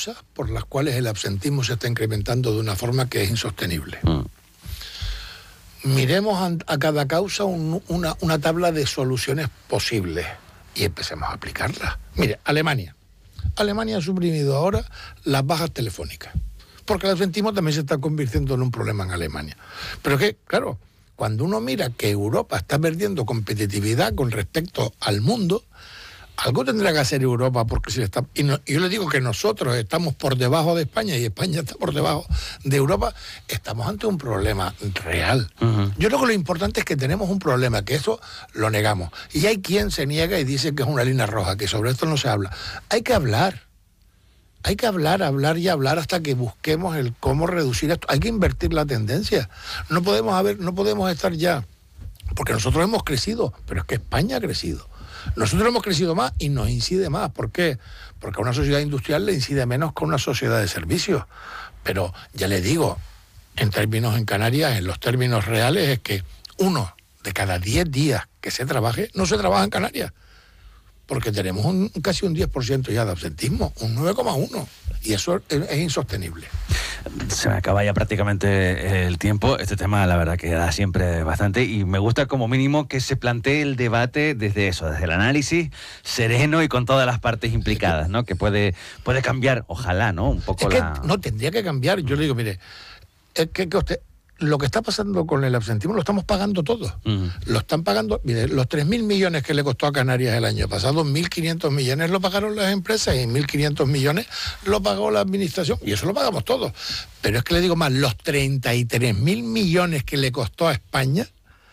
causas por las cuales el absentismo se está incrementando de una forma que es insostenible. Miremos a cada causa una tabla de soluciones posibles y empecemos a aplicarlas. Mire, Alemania ha suprimido ahora las bajas telefónicas, porque el absentismo también se está convirtiendo en un problema en Alemania. Pero que, claro, cuando uno mira que Europa está perdiendo competitividad con respecto al mundo, algo tendrá que hacer Europa, porque si está... Y yo le digo que nosotros estamos por debajo de España y España está por debajo de Europa. Estamos ante un problema real. Yo creo que lo importante es que tenemos un problema, que eso lo negamos. Y hay quien se niega y dice que es una línea roja, que sobre esto no se habla. Hay que hablar. Hay que hablar hasta que busquemos el cómo reducir esto. Hay que invertir la tendencia. No podemos estar ya... Porque nosotros hemos crecido, pero es que España ha crecido. Nosotros hemos crecido más y nos incide más. ¿Por qué? Porque a una sociedad industrial le incide menos que a una sociedad de servicios. Pero ya le digo, en Canarias, en los términos reales, es que 1 de cada 10 días que se trabaje, no se trabaja en Canarias. Porque tenemos casi un 10% ya de absentismo, un 9,1%. Y eso es insostenible. Se me acaba ya prácticamente el tiempo. Este tema, la verdad, que da siempre bastante. Y me gusta, como mínimo, que se plantee el debate desde eso, desde el análisis sereno y con todas las partes implicadas, ¿no? Que puede cambiar, ojalá, ¿no? Un poco no, tendría que cambiar. Yo le digo, mire, es que usted... Lo que está pasando con el absentismo lo estamos pagando todos. Lo están pagando, mire, los 3.000 millones que le costó a Canarias el año pasado, 1.500 millones lo pagaron las empresas y 1.500 millones lo pagó la administración. Y eso lo pagamos todos. Pero es que le digo más, los 33.000 millones que le costó a España,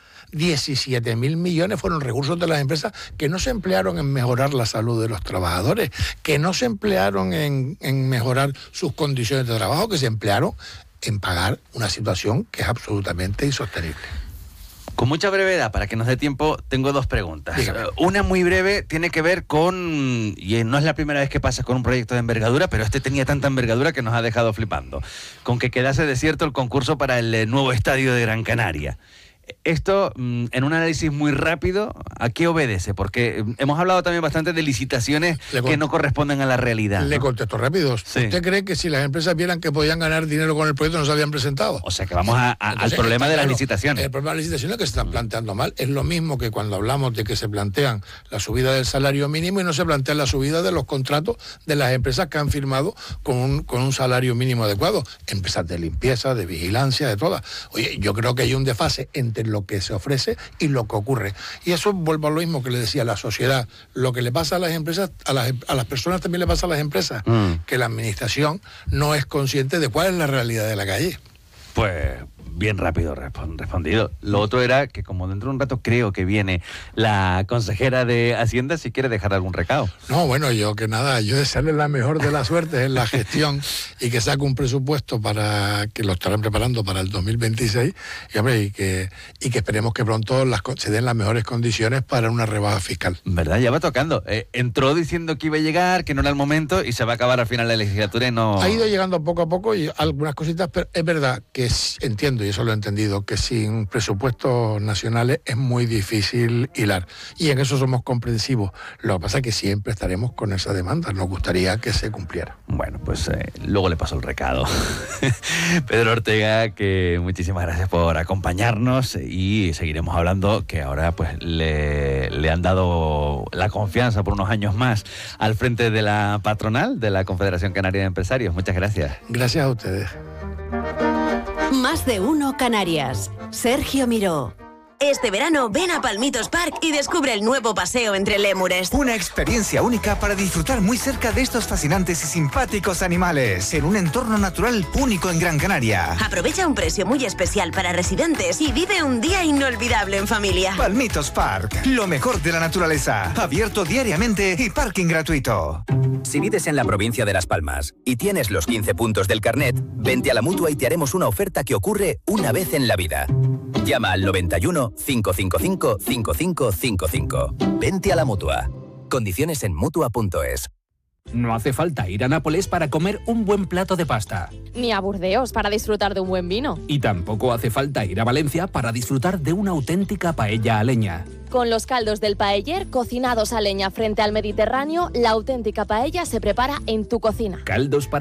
17.000 millones fueron recursos de las empresas que no se emplearon en mejorar la salud de los trabajadores, que no se emplearon en mejorar sus condiciones de trabajo, que se emplearon en pagar una situación que es absolutamente insostenible. Con mucha brevedad, para que nos dé tiempo, tengo 2 preguntas. Dígame. Una muy breve tiene que ver con, y no es la primera vez que pasa con un proyecto de envergadura, pero este tenía tanta envergadura que nos ha dejado flipando, con que quedase desierto el concurso para el nuevo estadio de Gran Canaria. Esto, en un análisis muy rápido, ¿a qué obedece? Porque hemos hablado también bastante de licitaciones que no corresponden a la realidad, ¿no? Le contesto rápido. Sí. ¿Usted cree que si las empresas vieran que podían ganar dinero con el proyecto no se habían presentado? O sea que vamos al problema de las licitaciones. El problema de las licitaciones es que se están planteando mal. Es lo mismo que cuando hablamos de que se plantean la subida del salario mínimo y no se plantea la subida de los contratos de las empresas que han firmado con un salario mínimo adecuado. Empresas de limpieza, de vigilancia, de todas. Oye, yo creo que hay un desfase entre lo que se ofrece y lo que ocurre. Y eso vuelvo a lo mismo que le decía, la sociedad. Lo que le pasa a las empresas, a las personas también le pasa a las empresas, que la administración no es consciente de cuál es la realidad de la calle. Pues bien rápido respondido. Lo otro era que, como dentro de un rato creo que viene la consejera de Hacienda, si quiere dejar algún recado. No, bueno, yo desearle la mejor de las suertes en la gestión y que saque un presupuesto para que lo estarán preparando para el 2026 y, hombre, y que esperemos que pronto se den las mejores condiciones para una rebaja fiscal. ¿Verdad? Ya va tocando. Entró diciendo que iba a llegar, que no era el momento y se va a acabar al final de la legislatura y no... Ha ido llegando poco a poco y algunas cositas, pero es verdad que entiendo, y eso lo he entendido, que sin presupuestos nacionales es muy difícil hilar. Y en eso somos comprensivos. Lo que pasa es que siempre estaremos con esa demanda. Nos gustaría que se cumpliera. Bueno, pues luego le paso el recado. Pedro Ortega, que muchísimas gracias por acompañarnos y seguiremos hablando, que ahora pues le han dado la confianza por unos años más al frente de la patronal de la Confederación Canaria de Empresarios. Muchas gracias. Gracias a ustedes. Más de uno Canarias. Sergio Miró. Este verano ven a Palmitos Park y descubre el nuevo paseo entre lémures. Una experiencia única para disfrutar muy cerca de estos fascinantes y simpáticos animales, en un entorno natural único en Gran Canaria. Aprovecha un precio muy especial para residentes y vive un día inolvidable en familia. Palmitos Park, lo mejor de la naturaleza, abierto diariamente y parking gratuito. Si vives en la provincia de Las Palmas y tienes los 15 puntos del carnet, vente a la Mutua y te haremos una oferta que ocurre una vez en la vida. Llama al 91 555 5555. Vente a la Mutua. Condiciones en Mutua.es. No hace falta ir a Nápoles para comer un buen plato de pasta. Ni a Burdeos para disfrutar de un buen vino. Y tampoco hace falta ir a Valencia para disfrutar de una auténtica paella a leña. Con los caldos del paeller cocinados a leña frente al Mediterráneo, la auténtica paella se prepara en tu cocina. Caldos para